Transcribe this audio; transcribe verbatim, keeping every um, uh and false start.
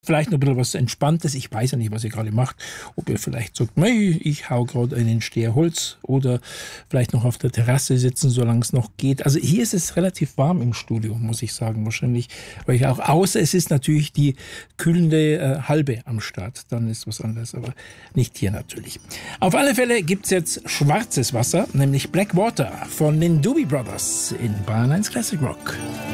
Vielleicht noch ein bisschen was Entspanntes. Ich weiß ja nicht, was ihr gerade macht. Ob ihr vielleicht sagt, nee, ich hau gerade einen Steher Holz oder vielleicht noch auf der Terrasse sitzen, solange es noch geht. Also hier ist es relativ warm im Studio, muss ich sagen. Wahrscheinlich, weil ich auch, außer es ist natürlich die kühlende äh, Halbe am Start. Dann ist was anderes, aber nicht hier natürlich. Auf alle Fälle gibt's jetzt schwarzes Wasser, nämlich Black Water von den Doobie Brothers in Bayern eins Classic Rock.